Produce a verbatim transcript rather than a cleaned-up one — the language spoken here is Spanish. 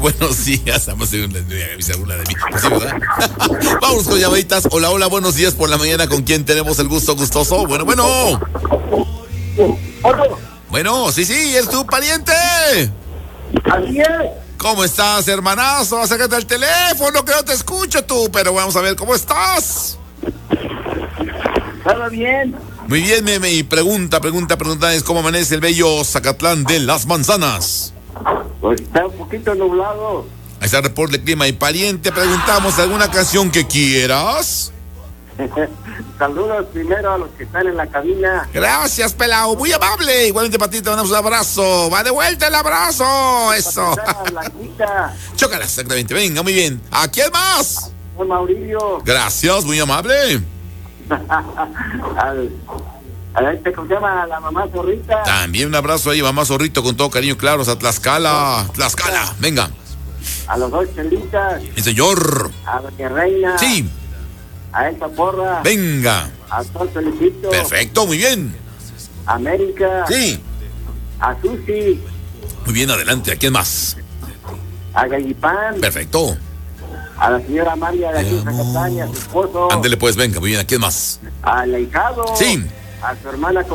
Buenos días, estamos en una de una de mí. Pues sí, ¿verdad? Vamos con llamaditas. Hola, hola, buenos días por la mañana. ¿Con quién tenemos el gusto gustoso? Bueno, bueno. Bueno, sí, sí, es tu pariente. Así es. ¿Cómo estás, hermanazo? Acércate al teléfono, que no te escucho tú, pero vamos a ver, ¿cómo estás? ¿Todo bien? Muy bien, meme. Y pregunta, pregunta, pregunta es ¿cómo amanece el bello Zacatlán de las Manzanas? Pues está un poquito nublado. Ahí está el reporte de clima. Y pariente, preguntamos alguna canción que quieras. Saludos primero a los que están en la cabina. Gracias, pelao, muy amable. Igualmente para ti te mandamos un abrazo. Va de vuelta el abrazo. Eso. Chócala, exactamente. Venga, muy bien. ¿A quién más? A Mauricio. Gracias, muy amable. al, a este, ¿cómo se llama? A la mamá Zorrita. También un abrazo ahí, mamá Zorrito, con todo cariño, claro. A Tlaxcala. Tlaxcala, venga. A los dos chelitas. El señor. A Doña Reina. Sí. A esta porra. Venga. A Sol Felicito. Perfecto, muy bien. A América. Sí. A Susi. Muy bien, adelante. ¿A quién más? A Gallipán. Perfecto. A la señora María de aquí en Zacatlán y a su esposo. Ándele pues, venga, muy bien. ¿A quién más? Al ahijado. Sí. A su hermana.